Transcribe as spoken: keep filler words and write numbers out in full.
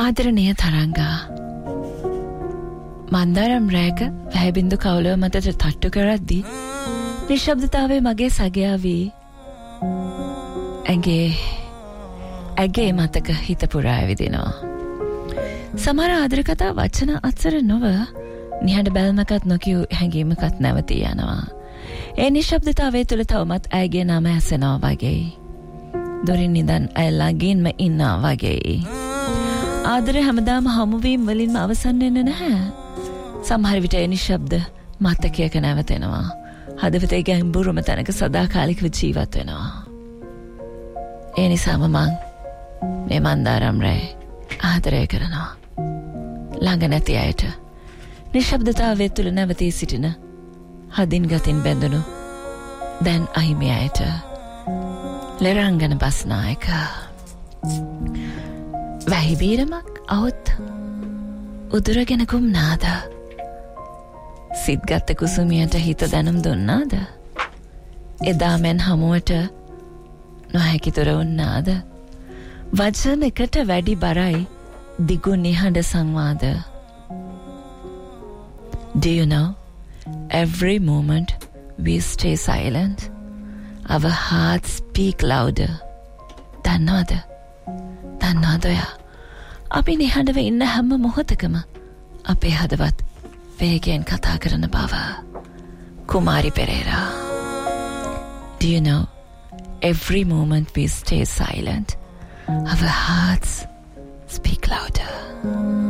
ආදරණීය තරංගා මන්දාරම් රෑක වැහැබින්දු කවුලව මතට තට්ටු කරද්දී නිශ්ශබ්දතාවයේ මගේ සගයාවී ඇගේ ඇගේ මතක හිත පුරා ඇවිදිනවා. සමහර ආදර කතා වචන අත්සර නොව නිහඬ බැල්මකත් නොකියූ හැඟීමකත් නැවතී යනවා. ඒ නිශ්ශබ්දතාවය තුළ තවමත් ඇයගේ නම ඇසෙනවා වගේ. දොරින් ඉඳන් ඇය ළඟින්ම ඉන්නා වගේ. ආදරේ හැමදාම හමුවීම් වලින්ම අවසන් වෙන්නේ නැහැ. සමහර විට ඒ නිශ්ශබ්ද මතකයක නැවතෙනවා. හදවතේ ගැඹුරුම තැනක සදාකාලිකව ජීවත් වෙනවා. ඒ නිසාම මං මේ මන්දාරම් රෑ ආදරය කරනවා. ළඟ නැති අයට නිශ්ශබ්දතාවය තුළ නැවතී සිටින හදින් ගතින් බැඳුණු දැන් අහිමි අයට ලෙරංගන බස්නායක වැහිබීරමක් අවුත් උදුරගෙන කුම්නාද සිත්ගත්ත කුසුමියට හිත දැනුම් දුන්නාද එදා මෙන් හමුවට නොහැකි තුර උන්නාද වචන එකට වැඩි බරයි දිගු නිහඬ සංවාද. Do you know, every moment we stay silent, our hearts speak louder. දන්නවද? දන්නවද ඔයා? අපි නිහඬව ඉන්න හැම මොහොතකම අපේ හදවත් වේගයෙන් කතා කරන බව. කුමාරි Perera. Do you know, every moment we stay silent, our hearts speak louder.